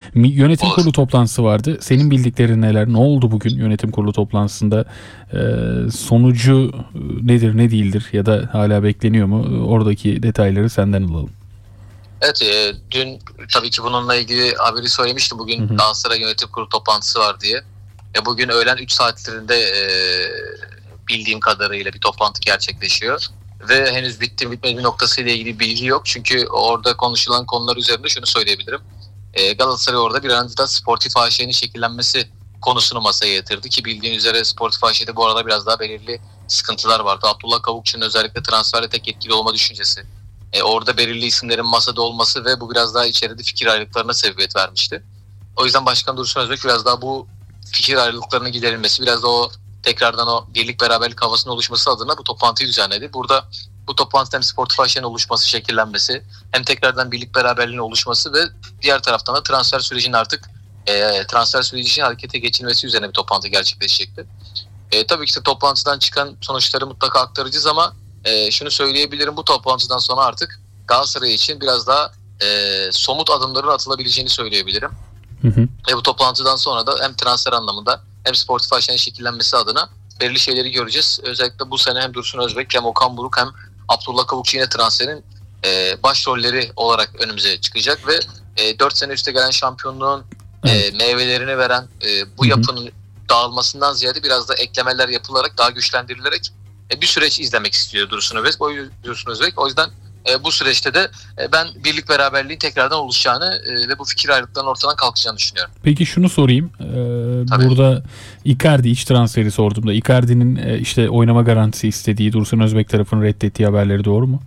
Yönetim Olur. kurulu toplantısı vardı. Senin bildiklerin neler? Ne oldu bugün yönetim kurulu toplantısında? Sonucu nedir, ne değildir ya da hala bekleniyor mu? Oradaki detayları senden alalım. Evet, dün tabii ki bununla ilgili haberi söylemiştim. Hı Bugün hı. Galatasaray Yönetim Kurulu toplantısı var diye. Bugün öğlen 3 saatlerinde bildiğim kadarıyla bir toplantı gerçekleşiyor. Ve henüz bitti bitmedi noktasıyla ilgili bilgi yok. Çünkü orada konuşulan konular üzerinde şunu söyleyebilirim. Galatasaray orada bir anda sportif AŞ'nin şekillenmesi konusunu masaya yatırdı ki bildiğin üzere sportif AŞ'de bu arada biraz daha belirli sıkıntılar vardı. Abdullah Kavukçu'nun özellikle transferde tek etkili olma düşüncesi. Orada belirli isimlerin masada olması ve bu biraz daha içeride fikir ayrılıklarına sebebiyet vermişti. O yüzden Başkan Dursun Özbek biraz daha bu fikir ayrılıklarının giderilmesi, biraz da o tekrardan o birlik beraberlik havasının oluşması adına bu toplantıyı düzenledi. Burada bu toplantıda hem sportif AŞ'nin oluşması, şekillenmesi, hem tekrardan birlik beraberliğinin oluşması ve diğer taraftan da transfer sürecinin artık transfer süreci için harekete geçilmesi üzerine bir toplantı gerçekleşecekti. Tabii ki de toplantıdan çıkan sonuçları mutlaka aktaracağız ama şunu söyleyebilirim, bu toplantıdan sonra artık Galatasaray için biraz daha somut adımların atılabileceğini söyleyebilirim. Hı hı. Bu toplantıdan sonra da hem transfer anlamında hem sportif AŞ'nin şekillenmesi adına belirli şeyleri göreceğiz. Özellikle bu sene hem Dursun Özbek hem Okan Buruk hem Abdullah Kavukçu yine transferin başrolleri olarak önümüze çıkacak ve 4 sene üstte gelen şampiyonluğun Evet. meyvelerini veren bu Hı hı. yapının dağılmasından ziyade biraz da eklemeler yapılarak, daha güçlendirilerek bir süreç izlemek istiyor Dursun Özbek. O yüzden bu süreçte de ben birlik beraberliğin tekrardan oluşacağını ve bu fikir ayrılıklarının ortadan kalkacağını düşünüyorum. Peki şunu sorayım. Tabii. Burada Icardi iç transferi sorduğumda Icardi'nin işte oynama garantisi istediği, Dursun Özbek tarafının reddettiği haberleri doğru mu?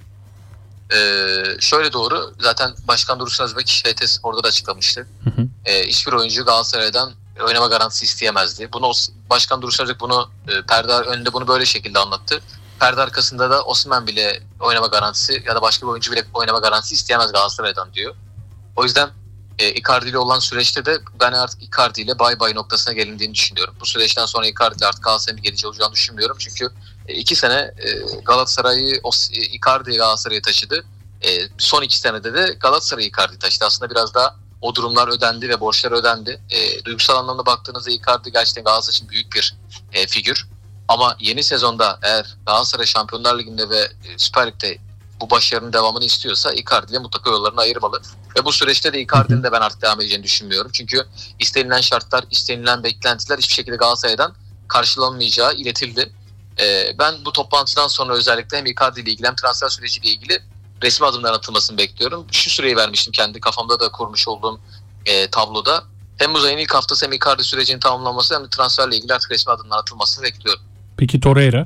Şöyle doğru. Zaten Başkan Dursun Özbek HT Spor'da da açıklamıştı. Hı hı. Hiçbir oyuncu Galatasaray'dan oynama garantisi isteyemezdi. Bunu Başkan Dursun Özbek bunu perde önünde bunu böyle şekilde anlattı. Perde arkasında da Osimhen bile oynama garantisi ya da başka bir oyuncu bile oynama garantisi isteyemez Galatasaray'dan diyor. O yüzden Icardi ile olan süreçte de ben artık Icardi ile bay bay noktasına gelindiğini düşünüyorum. Bu süreçten sonra Icardi ile artık Galatasaray'ın bir geleceği olacağını düşünmüyorum. Çünkü 2 sene Galatasaray'ı Icardi Galatasaray'a taşıdı. Son 2 senede de Galatasaray Icardi taşıdı. Aslında biraz daha o durumlar ödendi ve borçlar ödendi. Duygusal anlamda baktığınızda Icardi gerçekten Galatasaray için büyük bir figür. Ama yeni sezonda eğer Galatasaray Şampiyonlar Ligi'nde ve Süper Lig'de bu başarının devamını istiyorsa Icardi ile mutlaka yollarını ayırmalı. Ve bu süreçte de Icardi'nin de ben artık devam edeceğini düşünmüyorum. Çünkü istenilen şartlar, istenilen beklentiler hiçbir şekilde Galatasaray'dan karşılanmayacağı iletildi. Ben bu toplantıdan sonra özellikle hem Icardi ile ilgili hem transfer süreciyle ilgili resmi adımlar atılmasını bekliyorum. Şu süreyi vermiştim kendi kafamda da kurmuş olduğum tabloda. Temmuz ayının ilk haftası hem Icardi sürecinin tamamlanması hem de transferle ilgili artık resmi adımlar atılmasını bekliyorum. Peki Torreira?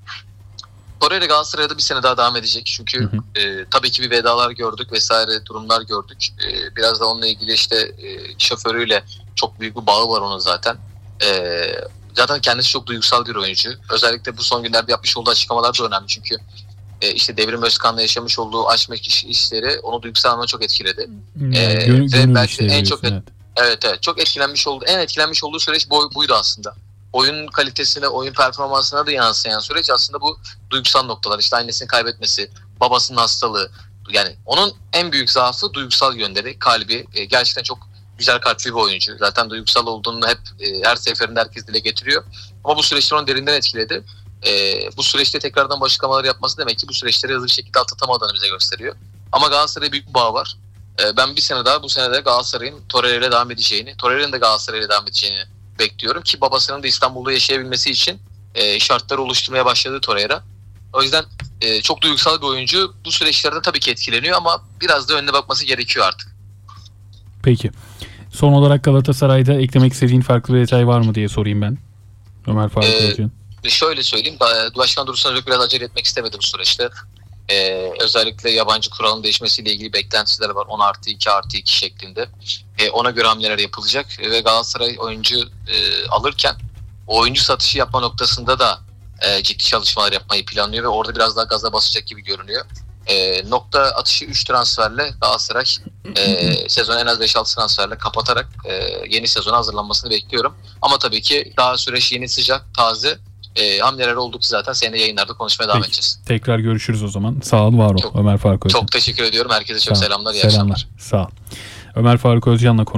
Torreira Galatasaray'da bir sene daha devam edecek. Çünkü Hı hı. tabii ki bir vedalar gördük vesaire durumlar gördük. Biraz da onunla ilgili işte şoförüyle çok büyük bir bağı var onun zaten. Zaten kendisi çok duygusal bir oyuncu. Özellikle bu son günlerde yapmış olduğu açıklamalar da önemli. Çünkü işte Devrim Özkan'la yaşamış olduğu aşk işleri onu duygusal anlamda çok etkiledi. Yani Ve gönül belki işleri en çok diyorsun, evet. evet çok etkilenmiş olduğu süreç buydu aslında. Oyun kalitesine, oyun performansına da yansıyan süreç aslında bu duygusal noktalar. İşte annesini kaybetmesi, babasının hastalığı. Yani onun en büyük zaafı duygusal yönleri, kalbi. Gerçekten çok güzel kalpli bir oyuncu. Zaten duygusal olduğunu hep her seferinde herkes dile getiriyor. Ama bu süreçler onu derinden etkiledi. Bu süreçte tekrardan açıklamalar yapması demek ki bu süreçleri hızlı bir şekilde atlatamadığını bize gösteriyor. Ama Galatasaray'a büyük bir bağ var. Ben bir sene daha bu sene de Galatasaray'ın Torreira ile devam edeceğini, Torreira'nın da Galatasaray ile devam edeceğini bekliyorum ki babasının da İstanbul'da yaşayabilmesi için şartları oluşturmaya başladı Torreira. O yüzden çok duygusal bir oyuncu. Bu süreçlerden tabii ki etkileniyor ama biraz da önüne bakması gerekiyor artık. Peki. Son olarak Galatasaray'da eklemek istediğin farklı bir detay var mı diye sorayım ben. Ömer Faruk Özcan. Şöyle söyleyeyim. Başkan Dursun Özbek biraz acele etmek istemedi bu süreçte. Özellikle yabancı kuralın değişmesiyle ilgili beklentiler var. 10+2+2 şeklinde. Ona göre hamleler yapılacak. Ve Galatasaray oyuncu alırken o oyuncu satışı yapma noktasında da ciddi çalışmalar yapmayı planlıyor ve orada biraz daha gaza basacak gibi görünüyor. Nokta atışı 3 transferle Galatasaray sezon en az 5-6 transferle kapatarak yeni sezona hazırlanmasını bekliyorum. Ama tabii ki daha süreç yeni, sıcak, taze hamleler oldukça zaten seninle yayınlarda konuşmaya devam edeceğiz. Tekrar görüşürüz o zaman. Sağ ol, var ol Ömer Faruk Özcan. Çok teşekkür ediyorum. Herkese çok selamlar. İyi Selamlar. akşamlar. Sağ ol. Ömer Faruk Özcan'la